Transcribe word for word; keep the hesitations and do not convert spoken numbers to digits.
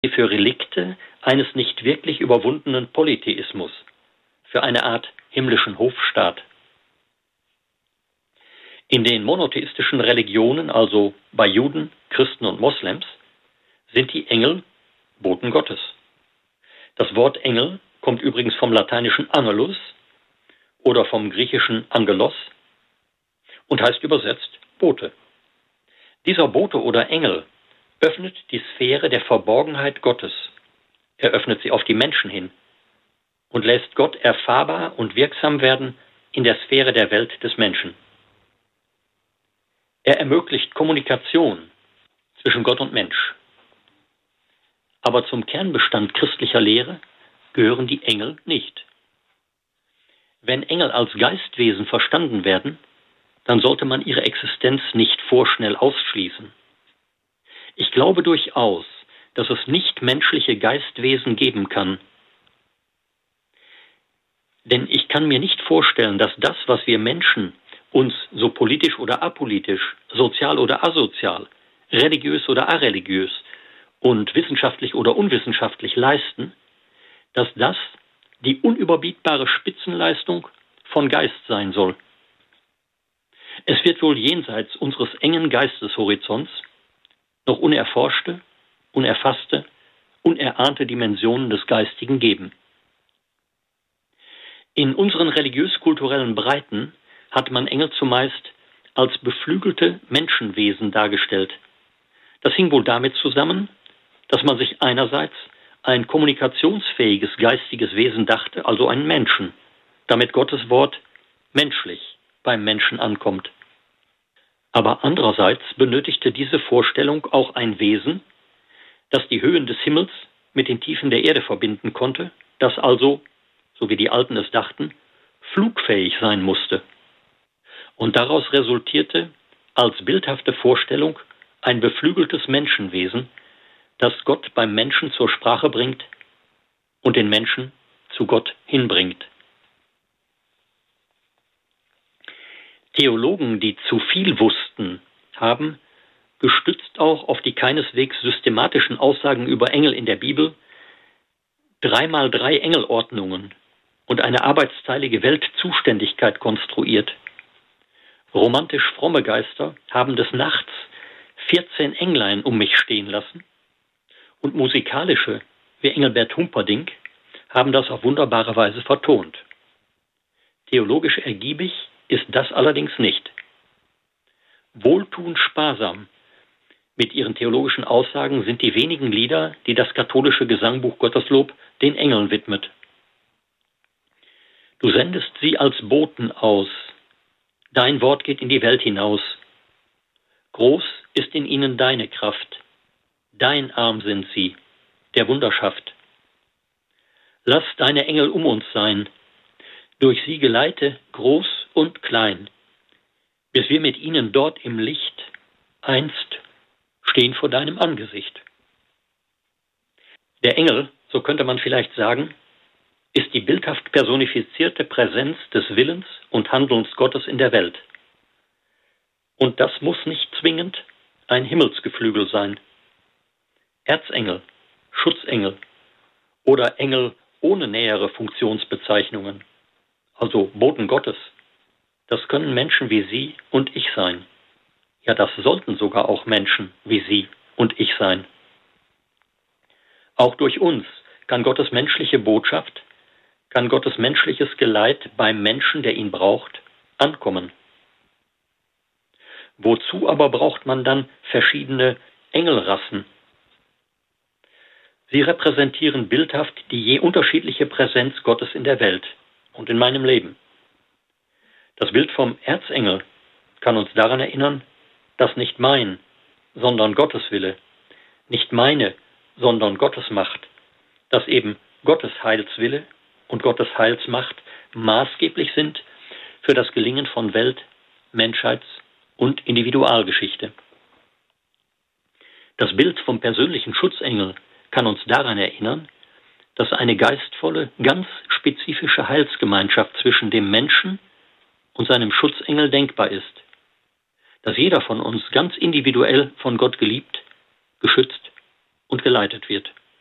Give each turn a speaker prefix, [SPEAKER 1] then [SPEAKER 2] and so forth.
[SPEAKER 1] für Relikte eines nicht wirklich überwundenen Polytheismus, für eine Art himmlischen Hofstaat. In den monotheistischen Religionen, also bei Juden, Christen und Moslems, sind die Engel Boten Gottes. Das Wort Engel kommt übrigens vom lateinischen Angelus oder vom griechischen Angelos und heißt übersetzt Bote. Dieser Bote oder Engel öffnet die Sphäre der Verborgenheit Gottes. Er öffnet sie auf die Menschen hin und lässt Gott erfahrbar und wirksam werden in der Sphäre der Welt des Menschen. Er ermöglicht Kommunikation zwischen Gott und Mensch. Aber zum Kernbestand christlicher Lehre gehören die Engel nicht. Wenn Engel als Geistwesen verstanden werden, dann sollte man ihre Existenz nicht vorschnell ausschließen. Ich glaube durchaus, dass es nichtmenschliche Geistwesen geben kann. Denn ich kann mir nicht vorstellen, dass das, was wir Menschen uns so politisch oder apolitisch, sozial oder asozial, religiös oder areligiös und wissenschaftlich oder unwissenschaftlich leisten, dass das die unüberbietbare Spitzenleistung von Geist sein soll. Es wird wohl jenseits unseres engen Geisteshorizonts noch unerforschte, unerfasste, unerahnte Dimensionen des Geistigen geben. In unseren religiös-kulturellen Breiten hat man Engel zumeist als beflügelte Menschenwesen dargestellt. Das hing wohl damit zusammen, dass man sich einerseits ein kommunikationsfähiges geistiges Wesen dachte, also einen Menschen, damit Gottes Wort menschlich beim Menschen ankommt. Aber andererseits benötigte diese Vorstellung auch ein Wesen, das die Höhen des Himmels mit den Tiefen der Erde verbinden konnte, das also, so wie die Alten es dachten, flugfähig sein musste. Und daraus resultierte als bildhafte Vorstellung ein beflügeltes Menschenwesen, das Gott beim Menschen zur Sprache bringt und den Menschen zu Gott hinbringt. Theologen, die zu viel wussten, haben, gestützt auch auf die keineswegs systematischen Aussagen über Engel in der Bibel, dreimal drei Engelordnungen und eine arbeitsteilige Weltzuständigkeit konstruiert. Romantisch fromme Geister haben des Nachts vierzehn Englein um mich stehen lassen und musikalische, wie Engelbert Humperdinck, haben das auf wunderbare Weise vertont. Theologisch ergiebig ist das allerdings nicht. Wohltuend sparsam mit ihren theologischen Aussagen sind die wenigen Lieder, die das katholische Gesangbuch Gotteslob den Engeln widmet. Du sendest sie als Boten aus. Dein Wort geht in die Welt hinaus. Groß ist in ihnen deine Kraft. Dein Arm sind sie, der Wunder schafft. Lass deine Engel um uns sein. Durch sie geleite groß und klein, bis wir mit ihnen dort im Licht einst stehen vor deinem Angesicht. Der Engel, so könnte man vielleicht sagen, ist die bildhaft personifizierte Präsenz des Willens und Handelns Gottes in der Welt. Und das muss nicht zwingend ein Himmelsgeflügel sein. Erzengel, Schutzengel oder Engel ohne nähere Funktionsbezeichnungen, also Boten Gottes, das können Menschen wie Sie und ich sein. Ja, das sollten sogar auch Menschen wie Sie und ich sein. Auch durch uns kann Gottes menschliche Botschaft, kann Gottes menschliches Geleit beim Menschen, der ihn braucht, ankommen. Wozu aber braucht man dann verschiedene Engelrassen? Sie repräsentieren bildhaft die je unterschiedliche Präsenz Gottes in der Welt und in meinem Leben. Das Bild vom Erzengel kann uns daran erinnern, dass nicht mein, sondern Gottes Wille, nicht meine, sondern Gottes Macht, dass eben Gottes Heilswille und Gottes Heilsmacht maßgeblich sind für das Gelingen von Welt-, Menschheits- und Individualgeschichte. Das Bild vom persönlichen Schutzengel kann uns daran erinnern, dass eine geistvolle, ganz spezifische Heilsgemeinschaft zwischen dem Menschen und seinem Schutzengel denkbar ist, dass jeder von uns ganz individuell von Gott geliebt, geschützt und geleitet wird.